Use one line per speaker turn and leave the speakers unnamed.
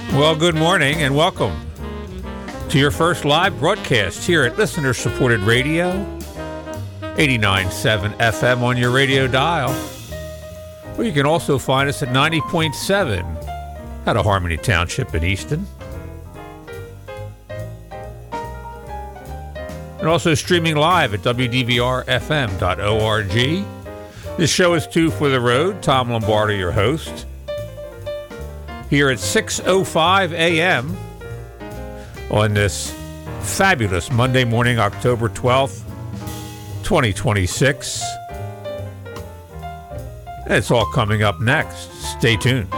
Well, good morning and welcome to your first live broadcast here at listener-supported radio, 89.7 FM on your radio dial. Or you can also find us at 90.7 out of Harmony Township in Easton. And also streaming live at wdvrfm.org. This show is Two for the Road. Tom Lombardo, your host. Here at 6:05 a.m. on this fabulous Monday morning, October 12th, 2026. And it's all coming up next. Stay tuned.